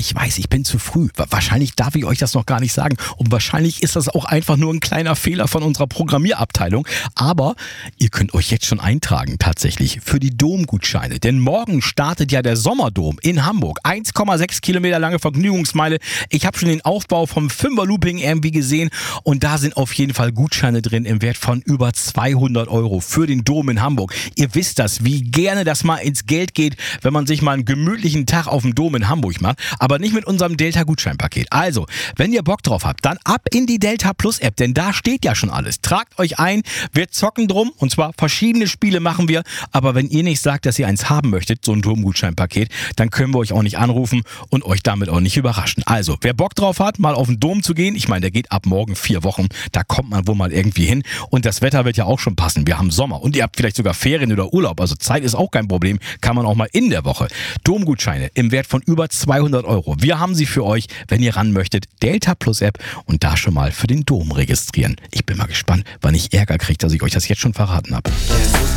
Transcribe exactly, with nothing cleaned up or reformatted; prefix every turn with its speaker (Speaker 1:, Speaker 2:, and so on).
Speaker 1: ich weiß, ich bin zu früh. Wahrscheinlich darf ich euch das noch gar nicht sagen. Und wahrscheinlich ist das auch einfach nur ein kleiner Fehler von unserer Programmierabteilung. Aber ihr könnt euch jetzt schon eintragen, tatsächlich, für die Domgutscheine. Denn morgen startet ja der Sommerdom in Hamburg. eins Komma sechs Kilometer lange Vergnügungsmeile. Ich habe schon den Aufbau vom Fünfer-Looping irgendwie gesehen. Und da sind auf jeden Fall Gutscheine drin im Wert von über zweihundert Euro für den Dom in Hamburg. Ihr wisst das, wie gerne das mal ins Geld geht, wenn man sich mal einen gemütlichen Tag auf dem Dom in Hamburg macht. Aber nicht mit unserem Delta-Gutscheinpaket. Also, wenn ihr Bock drauf habt, dann ab in die Delta Plus App, denn da steht ja schon alles. Tragt euch ein, wir zocken drum und zwar verschiedene Spiele machen wir. Aber wenn ihr nicht sagt, dass ihr eins haben möchtet, so ein Domgutscheinpaket, dann können wir euch auch nicht anrufen und euch damit auch nicht überraschen. Also, wer Bock drauf hat, mal auf den Dom zu gehen, ich meine, der geht ab morgen vier Wochen, da kommt man wohl mal irgendwie hin und das Wetter wird ja auch schon passen. Wir haben Sommer und ihr habt vielleicht sogar Ferien oder Urlaub, also Zeit ist auch kein Problem, kann man auch mal in der Woche. Domgutscheine im Wert von über zweihundert Euro. Wir haben sie für euch, wenn ihr ran möchtet, Delta Plus App und da schon mal für den Dom registrieren. Ich bin mal gespannt, wann ich Ärger kriege, dass ich euch das jetzt schon verraten habe.